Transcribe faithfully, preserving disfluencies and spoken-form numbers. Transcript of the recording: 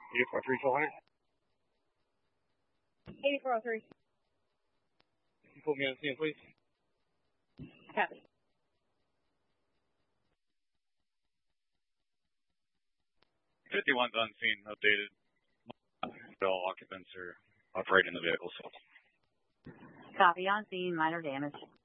eighty-four three four hundred. eighty-four oh three. Put me on the scene, please. Copy. fifty-one's on scene, updated. All occupants are operating the vehicle. So. Copy, on scene, minor damage.